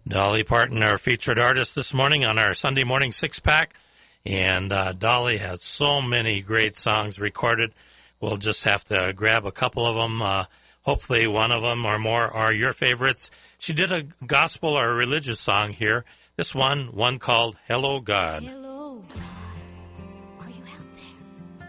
Dolly Parton, our featured artist this morning on our Sunday morning six-pack. And Dolly has so many great songs recorded. We'll just have to grab a couple of them. Hopefully one of them or more are your favorites. She did a gospel or a religious song here. This one called Hello, God.